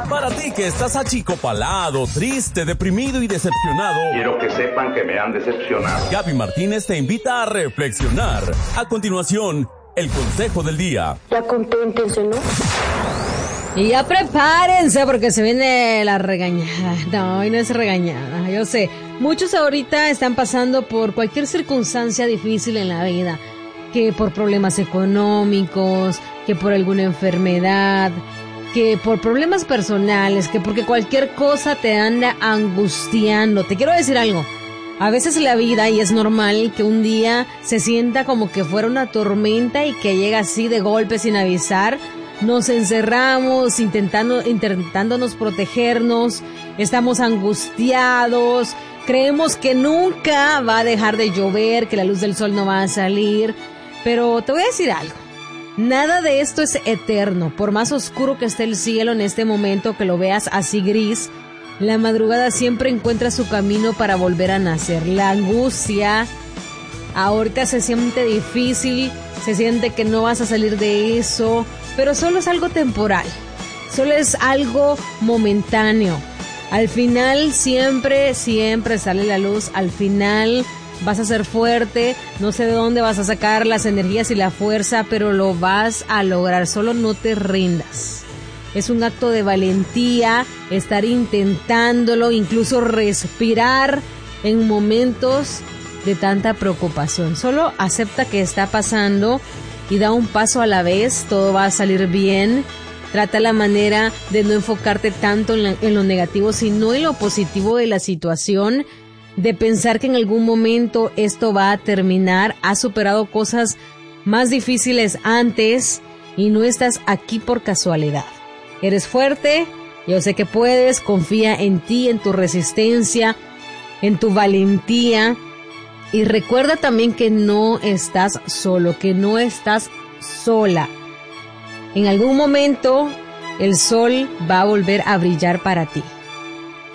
Para ti que estás achicopalado, triste, deprimido y decepcionado, quiero que sepan que me han decepcionado. Gaby Martínez te invita a reflexionar. A continuación, el consejo del día. Ya conténtense, ¿no? Y ya prepárense porque se viene la regañada. No, hoy no es regañada, yo sé. Muchos ahorita están pasando por cualquier circunstancia difícil en la vida. Que por problemas económicos, que por alguna enfermedad, que por problemas personales, que porque cualquier cosa te anda angustiando. Te quiero decir algo. A veces la vida, y es normal que un día se sienta como que fuera una tormenta y que llega así de golpe sin avisar. Nos encerramos intentándonos protegernos, estamos angustiados, creemos que nunca va a dejar de llover, que la luz del sol no va a salir. Pero te voy a decir algo, nada de esto es eterno. Por más oscuro que esté el cielo en este momento, que lo veas así gris, la madrugada siempre encuentra su camino para volver a nacer. La angustia ahorita se siente difícil, se siente que no vas a salir de eso, pero solo es algo temporal, solo es algo momentáneo. Al final siempre sale la luz, al final vas a ser fuerte, no sé de dónde vas a sacar las energías y la fuerza, pero lo vas a lograr, solo no te rindas. Es un acto de valentía estar intentándolo, incluso respirar en momentos de tanta preocupación. Solo acepta que está pasando y da un paso a la vez, todo va a salir bien. Trata la manera de no enfocarte tanto en lo negativo, sino en lo positivo de la situación, de pensar que en algún momento esto va a terminar. Has superado cosas más difíciles antes y no estás aquí por casualidad. Eres fuerte, yo sé que puedes, confía en ti, en tu resistencia, en tu valentía. Y recuerda también que no estás solo, que no estás sola. En algún momento el sol va a volver a brillar para ti.